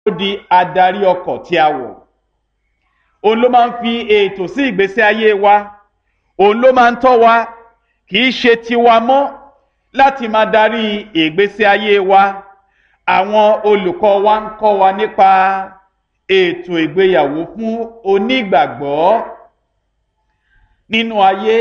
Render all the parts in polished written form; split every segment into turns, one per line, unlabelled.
di adarí ọkọ̀ tí a wọ̀. Òun ló máa ń fi ètò sí ìgbésí ayé wa. Òun ló máa ń tọ́ wa, kì í ṣe tiwa mọ́ láti máa darí ìgbésí ayé wa. Àwọn olùkọ́ wa ń kọ́ wa nípa ètò ìgbéyàwó fún onígbàgbọ́. Nínú ayé,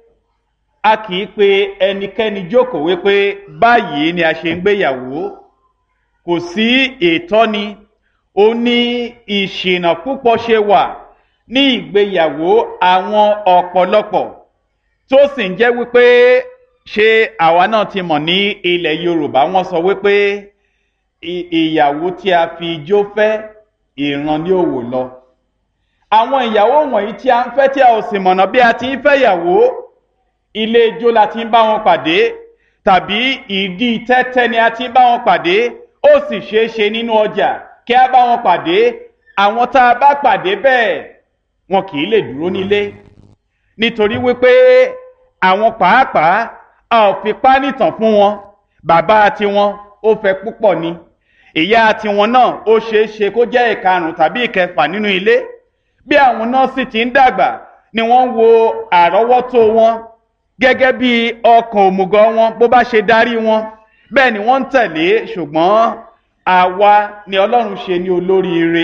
a kì í pe ẹnikẹ́ni jókòó wípé báyìí ni a ṣe ń gbéyàwó. Kò sí ìtọ́ni, ó ní ìṣìnà púpọ̀ ṣe wà ní ìgbéyàwó àwọn ọ̀pọ̀lọpọ̀ tó sì ń jẹ́ wípé ṣé àwa náà ti mọ̀ ní ilẹ̀ Yorùbá wọ́n sọ wípé ìyàwó tí a fi ijó fẹ́ ìran ní òwò lọ. Àwọn ìyàwó wọ̀nyí tí a ń fẹ́ tí a ò sì mọ̀nà bí a ti ń fẹ́ ìyàwó, ilé ijó la ti ń bá wọn pàdé tàbí ìdí tẹ́tẹ́ ni a ti ń bá wọn pàdé. Ó sì ṣeé ṣe nínú ọjà kí a bá wọn pàdé. Àwọn tá a bá pàdé bẹ́ẹ̀ wọn kì í lè dúró nílé nítorí wípé àwọn pàápàá a ò fi pánìtàn fún wọn. Bàbá tiwọn ó fẹ́ púpọ̀ ni, ìyá tiwọn náà ó ṣeé ṣe kó jẹ́ ìkarùn tàbí ìkẹfà nínú ilé. Bí àwọn náà sì ti ń dàgbà ni wọ́n ń wo àrọ́wọ́tó wọn gẹ́gẹ́ bí ọkàn òmùgọ̀ wọn bó bá ṣe darí wọn, bẹ́ẹ̀ ni wọ́n ń tẹ̀lé. Ṣùgbọ́n àwa ni Ọlọ́run ṣe ní olóríire.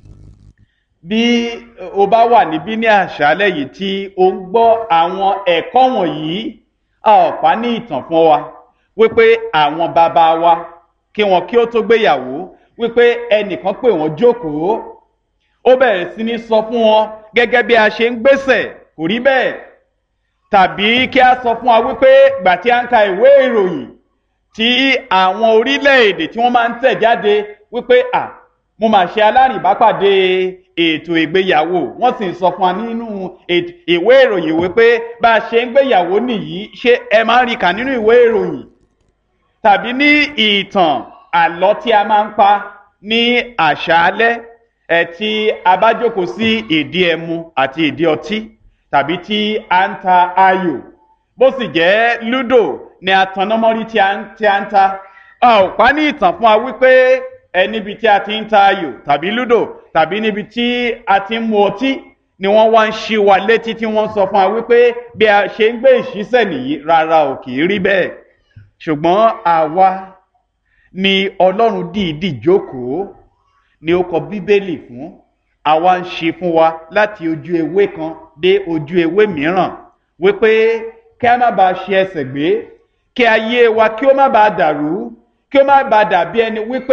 Bí o bá wà níbí ní àṣálẹ́ yìí tí o ń gbọ́ àwọn ẹ̀kọ́ wọ̀nyí, a ò pa ní ìtàn fún wa wípé àwọn bàbá wa kí wọn kí ó tó gbéyàwó wípé ẹnìkan pè wọ́n jókòó, ó bẹ̀rẹ̀ sí ní sọ fún wọn gẹ́gẹ́ bí a ṣe ń gbésẹ̀. Kò rí bẹ́ẹ̀. Tàbí kí a sọ fún wa wípé gbà tí a ń ka ìwé ìròyìn tí àwọn orílẹ̀-èdè tí wọ́n máa ń tẹ̀ jáde wípé mo máa ṣe alárìnbápàdé ètò ìgbéyàwó, wọ́n sì ń sọ fún wa nínú ìwé ìròyìn wípé bá a ṣe ń gbéyàwó nìyí. Ṣé ẹ máa ń rí kà nínú ìwé ìròyìn? Tàbí ní ìtàn àlọ́ tí a máa ń pa ní àṣálẹ́ tí a bá jókòó sí ìdí ẹmu àti ìdí ọtí, tàbí tí a ń ta ayò, bó sì jẹ́ lúdò ni àtànámọ́rí tí a ń ta. A ò pa ní ìtàn fún wa wípé níbi tí a ti ń ta ayò tàbí lúdò tàbí níbi tí a ti ń mu ọtí ni wọ́n wá ń ṣí wa létí tí wọ́n sọ fún wa wípé bí a ṣe ń gbé ìṣísẹ̀ nìyí. Rárá ò kì í rí bẹ́ẹ̀. Ṣùgbọ́n àwa ni Ọlọ́run dìídì jókòó ni ó kọ Bíbélì fún. Àwa ń ṣe fún wa láti ojú ewé kan dé ojú ewé mìíràn wípé kí a má bàa ṣe ẹsẹ̀ gbé, kí ayé wa kí ó má bàa dàrú, kí ó má bàa dàbí ẹni wípé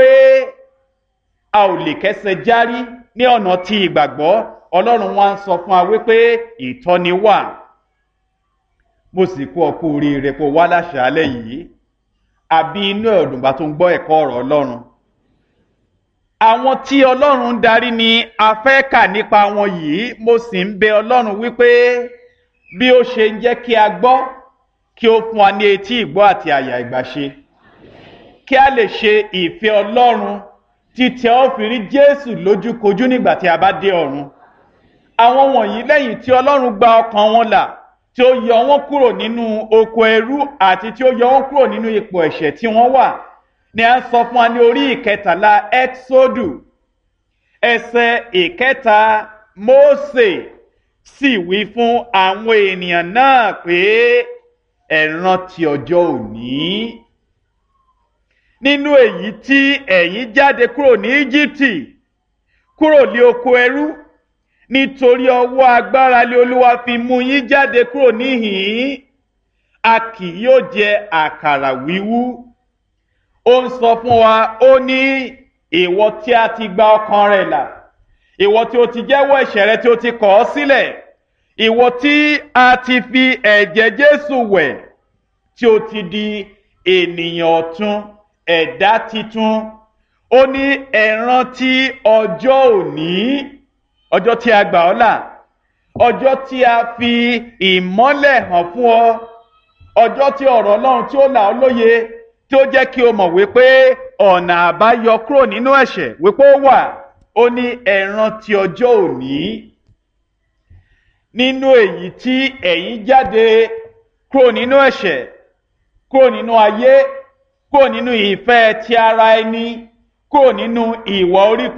a ò lè kẹ́sẹ̀ járí ní ọ̀nà tí ìgbàgbọ́. Ọlọ́run wá ń sọ fún wa wípé ìtọ́ni wà. Mo sì kú ọ kú oríire kó wá láṣálẹ́ yìí. Àbí inú ẹ̀dùn bá tó ń gbọ́ ẹ̀kọ́ ọ̀rọ̀ Ọlọ́run. Àwọn tí Ọlọ́run ń darí ni a fẹ́ kà nípa wọn yìí. Mo sì ń bẹ Ọlọ́run wípé bí ó ṣe ń jẹ́ kí a gbọ́, kí ó fún wa ní etí ìgbọ́ àti àyà ìgbàṣe, kí a lè ṣe ìfẹ́ Ọlọ́run títí a ó fi rí Jésù lójúkojú nígbà tí a bá dé ọ̀run. Àwọn wọ̀nyí lẹ́yìn tí Ọlọ́run gba ọkàn wọn là, tí ó yọ wọ́n kúrò nínú oko ẹrú àti tí ó yọ wọ́n kúrò nínú ipò ẹ̀ṣẹ̀ tí wọ́n wà, ni a ń sọ fún wa ní orí 13 Ẹ́kísódù ẹsẹ̀ 3. Mósè sì wí fún àwọn ènìyàn náà pé ẹ rántí ọjọ́ òní nínú èyí tí ẹ̀yin jáde kúrò ní Íjíbítì, kúrò ní oko ẹrú, nítorí ọwọ́ agbára lé Olúwa fi mú yín jáde kúrò níhìn-ín. A kì yóò jẹ àkàrà wíwú. Ó ń sọ fún wa, ó ní ìwọ tí a ti gba ọkàn rẹ̀ là, ìwọ tí o ti jẹ́wọ́ ẹ̀ṣẹ̀ rẹ tí o ti kọ̀ ọ́ sílẹ̀, ìwọ tí a ti fi ẹ̀jẹ̀ Jésù wẹ̀, tí o ti di ènìyàn ọ̀tun, ẹ̀dá titun. Ó ní ẹ rántí ọjọ́ òní, ọjọ́ tí a gbà ọ́ là, ọjọ́ tí a fi ìmọ́lẹ̀ hàn fún ọ, ọjọ́ tí ọ̀rọ̀ Ọlọ́run tí ó là ọ́ lóye, tí ó jẹ́ kí o mọ̀ wípé ọ̀nà àbáyọ kúrò nínú ẹ̀ṣẹ̀ wípé ó wà. Ó ní ẹ rántí ọjọ́ òní nínú èyí tí ẹ̀yin jáde kúrò nínú ẹ̀ṣẹ̀, kúrò nínú ayé, kúrò nínú ìfẹ́ ti ara ẹni, kúrò nínú ìwà orí